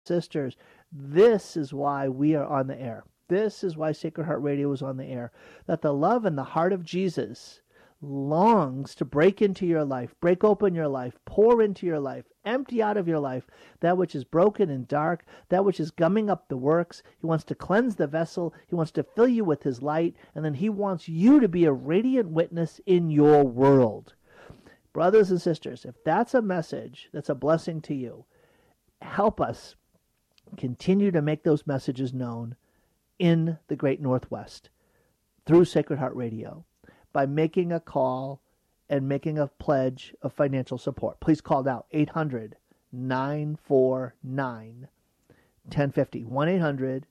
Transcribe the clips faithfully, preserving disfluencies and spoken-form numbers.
sisters, this is why we are on the air. This is why Sacred Heart Radio is on the air. That the love and the heart of Jesus longs to break into your life, break open your life, pour into your life, empty out of your life that which is broken and dark, that which is gumming up the works. He wants to cleanse the vessel. He wants to fill you with his light, and then he wants you to be a radiant witness in your world. Brothers and sisters, if that's a message that's a blessing to you, help us continue to make those messages known in the Great Northwest through Sacred Heart Radio by making a call and making a pledge of financial support. Please call now, eight hundred, nine four nine, one zero five zero, one eight hundred,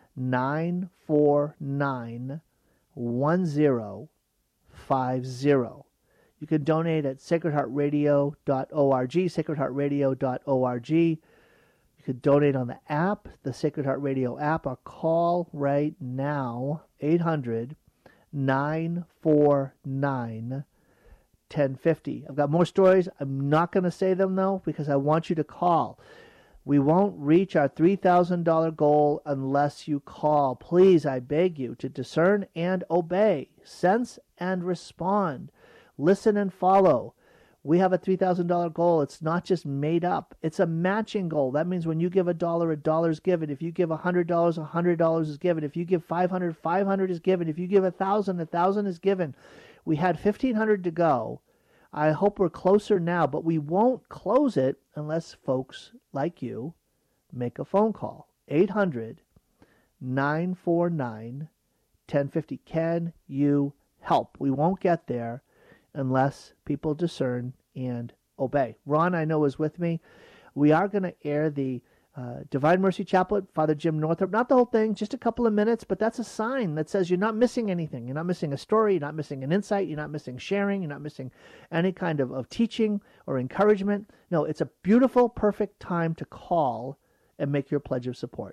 nine four nine, one zero five zero. You can donate at sacred heart radio dot org, sacred heart radio dot org. You can donate on the app, the Sacred Heart Radio app, or call right now, eight hundred, nine four nine, one zero five zero. I've got more stories. I'm not going to say them, though, because I want you to call. We won't reach our three thousand dollars goal unless you call. Please, I beg you to discern and obey, sense and respond. Listen and follow. We have a three thousand dollars goal. It's not just made up. It's a matching goal. That means when you give a dollar, a dollar is given. If you give one hundred dollars, one hundred dollars is given. If you give five hundred dollars, five hundred dollars is given. If you give one thousand dollars, one thousand dollars is given. We had fifteen hundred dollars to go. I hope we're closer now, but we won't close it unless folks like you make a phone call. eight hundred, nine four nine, one zero five zero. Can you help? We won't get there unless people discern and obey. Ron, I know, is with me. We are going to air the uh, Divine Mercy Chaplet, Father Jim Northrup. Not the whole thing, just a couple of minutes, but that's a sign that says you're not missing anything. You're not missing a story. You're not missing an insight. You're not missing sharing. You're not missing any kind of, of teaching or encouragement. No, it's a beautiful, perfect time to call and make your pledge of support.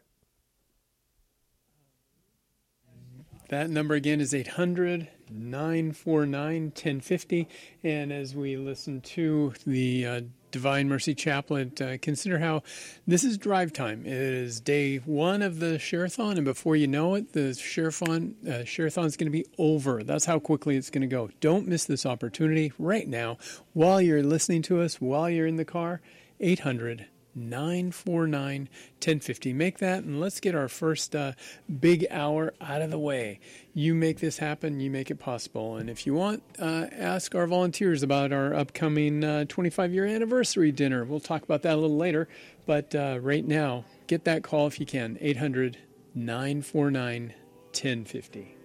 That number again is eight hundred, nine four nine, one zero five zero. And as we listen to the uh, Divine Mercy Chaplet, uh, consider how this is drive time. It is day one of the Share-a-thon, and before you know it, the Share-a-thon uh, Share-a-thon is going to be over. That's how quickly it's going to go. Don't miss this opportunity right now while you're listening to us, while you're in the car. eight hundred, nine four nine, one zero five zero. Make that, and let's get our first uh, big hour out of the way. You make this happen, you make it possible. And if you want, uh, ask our volunteers about our upcoming uh, twenty-five-year anniversary dinner. We'll talk about that a little later. But uh, right now, get that call if you can. eight hundred, nine four nine, one zero five zero.